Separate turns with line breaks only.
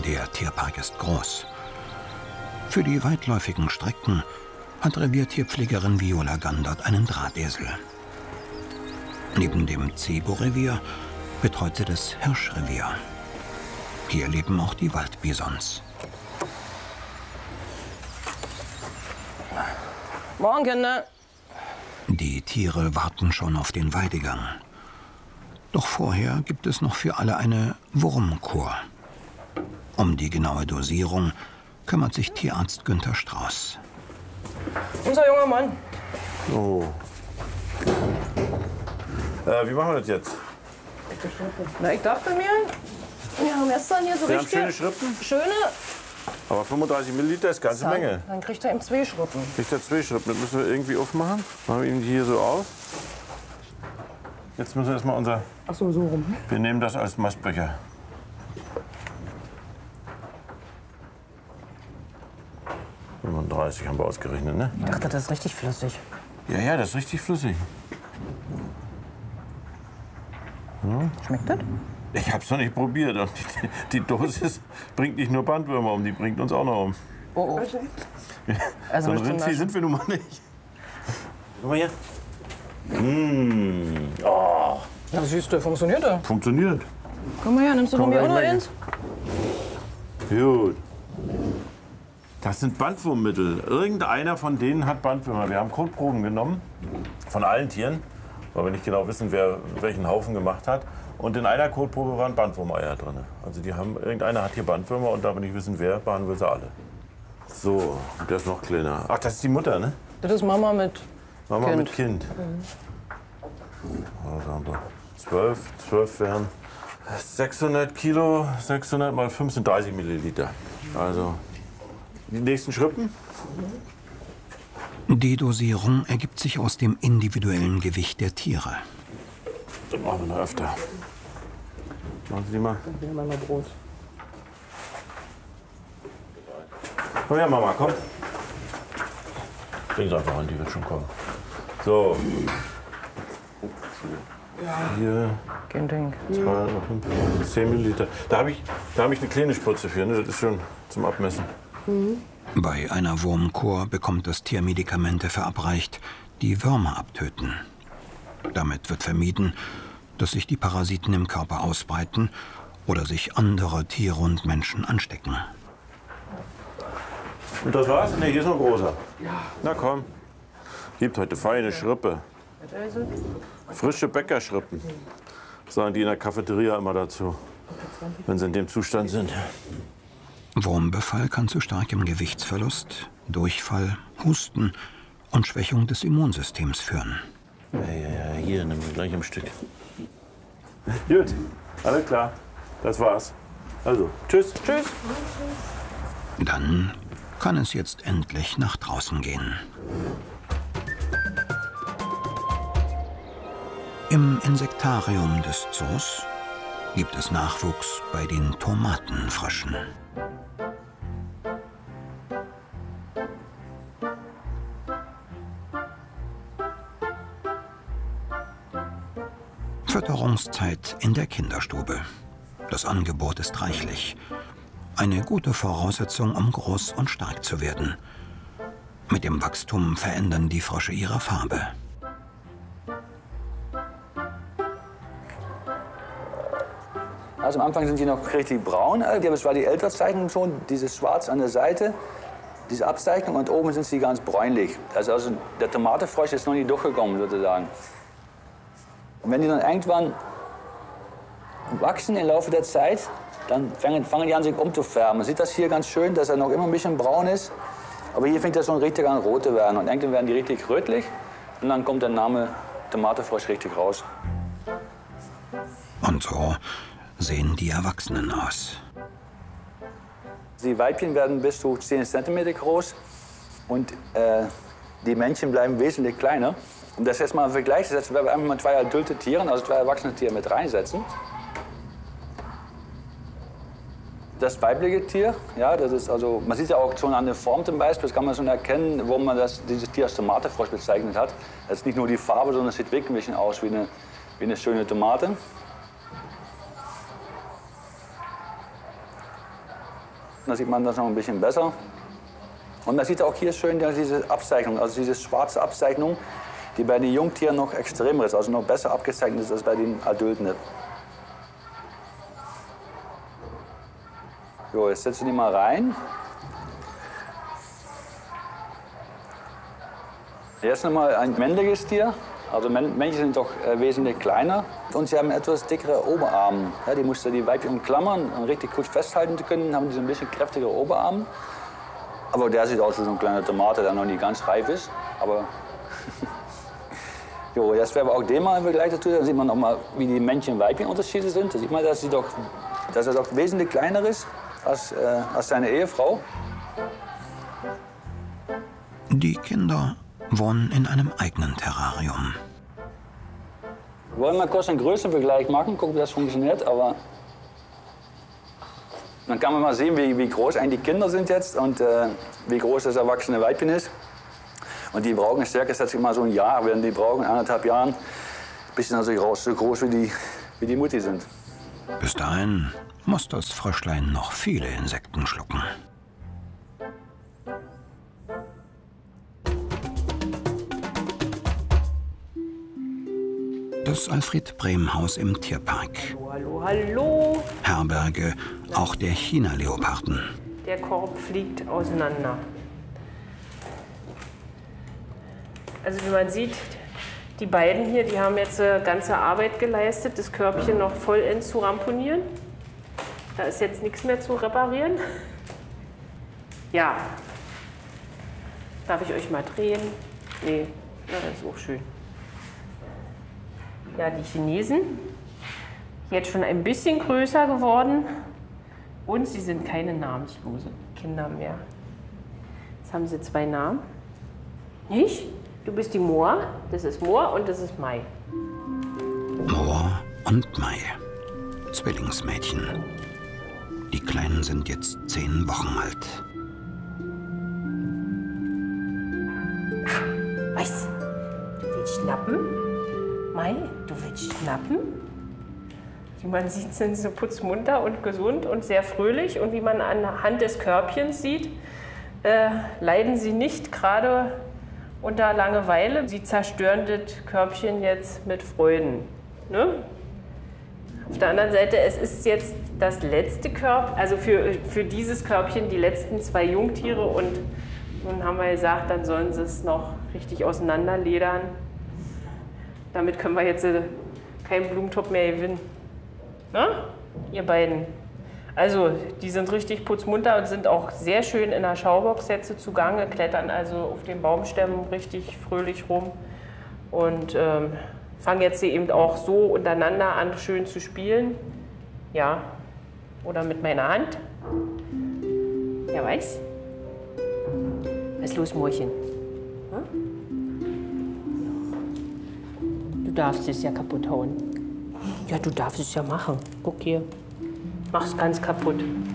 Der Tierpark ist groß. Für die weitläufigen Strecken hat Reviertierpflegerin Viola Gandert einen Drahtesel. Neben dem Zebu-Revier betreut sie das Hirschrevier. Hier leben auch die Waldbisons.
Morgen, Kinder.
Die Tiere warten schon auf den Weidegang. Doch vorher gibt es noch für alle eine Wurmkur. Um die genaue Dosierung kümmert sich Tierarzt Günther Strauß.
Unser junger Mann.
Oh. Wie machen wir das jetzt?
Na, ich dachte mir, wir haben gestern hier so
Wir haben
richtig
schöne Schrippen,
schöne.
aber 35 Milliliter ist ganze Menge.
Dann kriegt er ihm 2 Schrippen.
Kriegt er 2 Schrippen, das müssen wir irgendwie aufmachen. Machen wir ihn hier so auf. Jetzt müssen wir erstmal unser...
Ach so, so rum.
Wir nehmen das als Mastbecher. ...35 haben wir ausgerechnet, ne?
Ich dachte, das ist richtig flüssig.
Ja, das ist richtig flüssig.
Schmeckt das?
Ich hab's noch nicht probiert. Und die Dosis bringt nicht nur Bandwürmer um, die bringt uns auch noch um.
Oh, oh. Also
So ein
mit zum
Rindvieh
Beispiel-
sind wir nun mal nicht. Guck mal hier. Oh,
Ja, siehst du, funktioniert er.
funktioniert.
Komm mal her, nimmst du von
Komm,
mir auch noch
gleich
eins?
Gut. Das sind Bandwurmmittel. Irgendeiner von denen hat Bandwürmer. Wir haben Kotproben genommen von allen Tieren, weil wir nicht genau wissen, wer welchen Haufen gemacht hat. Und in einer Kotprobe waren Bandwurmeier drin. Also irgendeiner hat hier Bandwürmer und da wir nicht wissen, wer, behandeln wir sie alle. So, und der ist noch kleiner. Ach, das ist die Mutter, ne?
Das ist Mama mit
Mama
Kind.
mit Kind. Also haben wir 12 wären 600 Kilo, 600 mal 5 sind 30 Milliliter. Also die nächsten Schrippen.
Die Dosierung ergibt sich aus dem individuellen Gewicht der Tiere.
Das machen wir noch öfter. Machen Sie die mal.
Ja, Mama Brot.
Komm her, Mama, komm. Bring sie einfach an, die wird schon kommen. So. Hier,
Kein Ding.
10 Milliliter. Da hab ich eine kleine Spritze für, ne? Das ist schon zum Abmessen.
Bei einer Wurmkur bekommt das Tier Medikamente verabreicht, die Würmer abtöten. Damit wird vermieden, dass sich die Parasiten im Körper ausbreiten oder sich andere Tiere und Menschen anstecken.
Und das war's? Ne, hier ist noch ein großer. Ja. Na komm. Gibt heute feine Schrippe. Frische Bäckerschrippen. Sagen die in der Cafeteria immer dazu, wenn sie in dem Zustand sind.
Wurmbefall kann zu starkem Gewichtsverlust, Durchfall, Husten und Schwächung des Immunsystems führen.
Ja, hier, nimm wir gleich am Stück. Gut, alles klar. Das war's. Also, tschüss.
Tschüss.
Dann kann es jetzt endlich nach draußen gehen. Im Insektarium des Zoos gibt es Nachwuchs bei den Tomatenfröschen. Fütterungszeit in der Kinderstube. Das Angebot ist reichlich. Eine gute Voraussetzung, um groß und stark zu werden. Mit dem Wachstum verändern die Frösche ihre Farbe.
Also am Anfang sind die noch richtig braun, das war die ältere Zeichnung schon, dieses Schwarz an der Seite, diese Abzeichnung und oben sind sie ganz bräunlich. Also der Tomatenfrosch ist noch nicht durchgekommen sozusagen. Und wenn die dann irgendwann wachsen im Laufe der Zeit, dann fangen die an sich umzufärben. Man sieht das hier ganz schön, dass er noch immer ein bisschen braun ist, aber hier fängt er schon richtig an rot zu werden und irgendwann werden die richtig rötlich und dann kommt der Name Tomatenfrosch richtig raus.
Und so sehen die Erwachsenen aus.
Die Weibchen werden bis zu 10 cm groß und die Männchen bleiben wesentlich kleiner. Um das jetzt mal im Vergleich zu setzen, werden wir einfach mal 2 adulte Tiere, also 2 erwachsene Tiere mit reinsetzen. Das weibliche Tier, ja, das ist also, man sieht ja auch schon an der Form zum Beispiel, das kann man schon erkennen, wo man dieses Tier als Tomatenfrosch bezeichnet hat. Das ist nicht nur die Farbe, sondern es sieht wirklich ein bisschen aus wie eine schöne Tomate. Da sieht man das noch ein bisschen besser. Und man sieht auch hier schön diese Abzeichnung, also diese schwarze Abzeichnung, die bei den Jungtieren noch extremer ist, also noch besser abgezeichnet ist als bei den Adulten. So, jetzt setzen wir die mal rein. Jetzt nochmal ein männliches Tier. Also Männchen sind doch wesentlich kleiner und sie haben etwas dickere Oberarme. Ja, die mussten die Weibchen umklammern, um richtig gut festhalten zu können, haben die so ein bisschen kräftigere Oberarme. Aber der sieht aus wie so ein kleiner Tomate, der noch nicht ganz reif ist. Aber jo, jetzt werden wir auch den mal im Vergleich dazu. Dann sieht man noch mal, wie die Männchen-Weibchen-Unterschiede sind. Da sieht man, dass er doch wesentlich kleiner ist als seine Ehefrau.
Die Kinder wohnen in einem eigenen Terrarium.
Wir wollen mal kurz einen Größenvergleich machen, gucken, wie das funktioniert. Aber dann kann man mal sehen, wie groß eigentlich die Kinder sind jetzt und wie groß das erwachsene Weibchen ist. Und die brauchen eine Stärke, schätze ich mal so ein Jahr, werden die brauchen, 1,5 Jahren, bis sie natürlich raus so groß wie die Mutti sind.
Bis dahin muss das Fröschlein noch viele Insekten schlucken. Das Alfred-Brehm-Haus im Tierpark.
Hallo, hallo.
Herberge auch der China-Leoparden.
Der Korb fliegt auseinander. Also wie man sieht, die beiden hier, die haben jetzt ganze Arbeit geleistet, das Körbchen noch vollends zu ramponieren. Da ist jetzt nichts mehr zu reparieren. Ja. Darf ich euch mal drehen? Nee, ja, das ist auch schön. Ja, die Chinesen, jetzt schon ein bisschen größer geworden und sie sind keine namenslose Kinder mehr. Jetzt haben sie 2 Namen. Nicht? Du bist die Moa, das ist Moa und das ist Mai.
Moa und Mai, Zwillingsmädchen. Die Kleinen sind jetzt 10 Wochen alt.
Was? Du willst schnappen? Mai, du willst schnappen? Wie man sieht, sind sie putzmunter und gesund und sehr fröhlich. Und wie man anhand des Körbchens sieht, leiden sie nicht gerade unter Langeweile. Sie zerstören das Körbchen jetzt mit Freuden. Ne? Auf der anderen Seite, es ist jetzt das letzte Körbchen, also für dieses Körbchen die letzten 2 Jungtiere. Und nun haben wir gesagt, dann sollen sie es noch richtig auseinanderledern. Damit können wir jetzt keinen Blumentopf mehr gewinnen. Na? Ihr beiden. Also, die sind richtig putzmunter und sind auch sehr schön in der Schaubox jetzt zugange, klettern also auf den Baumstämmen richtig fröhlich rum und fangen jetzt eben auch so untereinander an, schön zu spielen. Ja, oder mit meiner Hand. Ja, weiß. Was ist los, Moorchen? Hm? Du darfst es ja kaputt hauen. Ja, du darfst es ja machen. Guck hier. Mach's ganz kaputt.